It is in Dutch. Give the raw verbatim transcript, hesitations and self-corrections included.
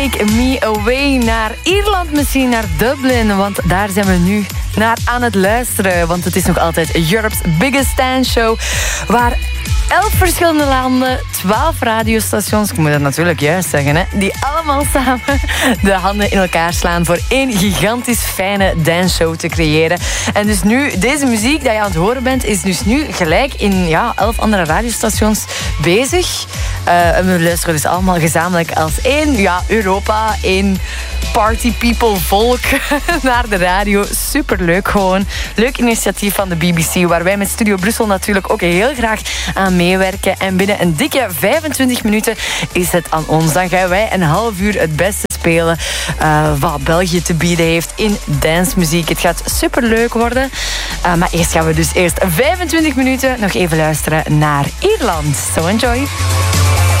Take Me Away naar Ierland, misschien naar Dublin, want daar zijn we nu naar aan het luisteren. Want het is nog altijd Europe's Biggest Dance Show, waar elf verschillende landen, twaalf radiostations, ik moet dat natuurlijk juist zeggen, hè, die allemaal samen de handen in elkaar slaan voor één gigantisch fijne danceshow te creëren. En dus nu, deze muziek die je aan het horen bent, is dus nu gelijk in ja, elf andere radiostations bezig. Uh, en we luisteren dus allemaal gezamenlijk als één, ja, Europa, één party people volk naar de radio. Superleuk gewoon. Leuk initiatief van de B B C, waar wij met Studio Brussel natuurlijk ook heel graag aan meewerken. En binnen een dikke vijfentwintig minuten is het aan ons. Dan gaan wij een half uur het beste spelen uh, wat België te bieden heeft in dancemuziek. Het gaat superleuk worden. Uh, maar eerst gaan we dus eerst vijfentwintig minuten nog even luisteren naar Ierland. So enjoy.